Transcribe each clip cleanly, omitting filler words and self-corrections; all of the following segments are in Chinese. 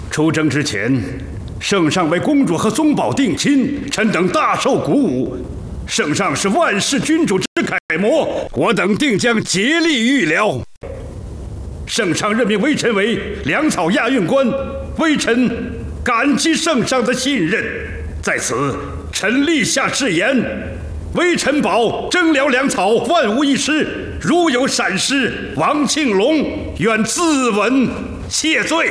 出征之前，圣上为公主和宗保定亲，臣等大受鼓舞。圣上是万世君主之楷模，我等定将竭力预疗。圣上任命微臣为粮草押运官，微臣感激圣上的信任。在此，臣立下誓言：微臣保征辽粮草万无一失，如有闪失，王庆龙愿自刎谢罪。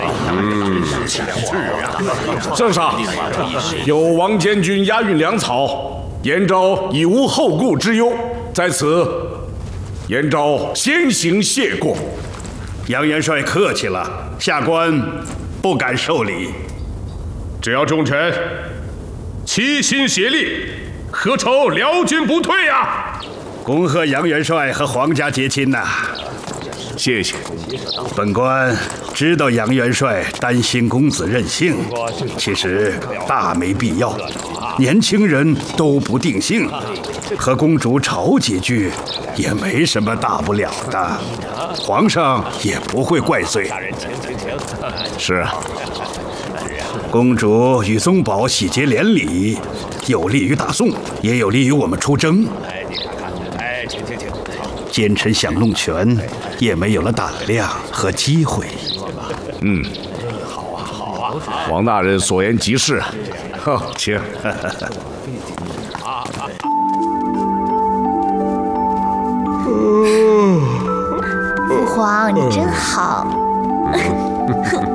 圣上，有王监军押运粮草，延昭已无后顾之忧，在此，延昭先行谢过。 杨元帅客气了，下官不敢受礼。 只要众臣齐心协力，何愁辽军不退呀？ 恭贺杨元帅和皇家结亲呐！ 谢谢。 本官知道杨元帅担心公子任性，其实大没必要。年轻人都不定性，和公主吵几句也没什么大不了的，皇上也不会怪罪。 是啊， 公主与宗保喜结连理，有利于大宋，也有利于我们出征。奸臣想弄权，也没有了胆量和机会。 王大人所言极是。请。 父皇，你真好。